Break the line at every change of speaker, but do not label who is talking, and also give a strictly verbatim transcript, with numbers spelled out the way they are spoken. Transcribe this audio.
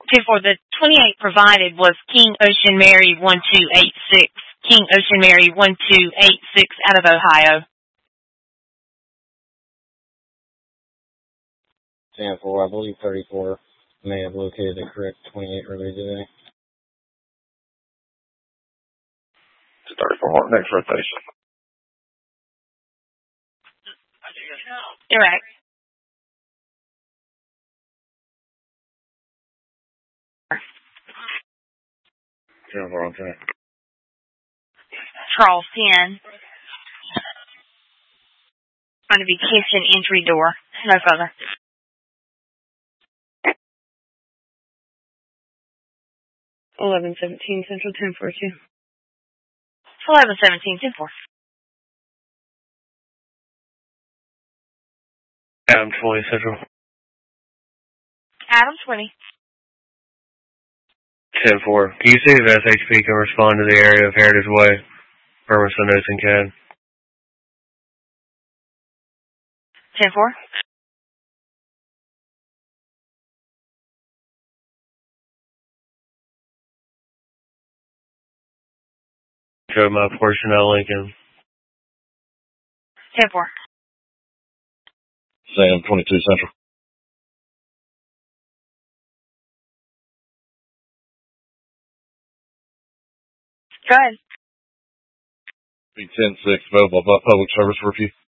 ten four, the twenty-eight provided was King Ocean Mary one two eight six. King Ocean Mary one two eight six out of Ohio.
ten four, I believe thirty-four may have located the correct twenty-eight earlier today.
thirty-four, next rotation.
Direct.
ten four, okay.
Charles ten. Going to be kitchen entry door. No further.
eleven seventeen Central, ten four two.
eleven seventeen, ten four.
Adam twenty Central.
Adam twenty.
ten four. Can you see if S H P can respond to the area of Heritage Way? Hermiston, Ocean Cad.
ten four.
Show my portion at Lincoln.
ten four.
Sam twenty-two Central.
Go ahead.
Be ten six available about public service review.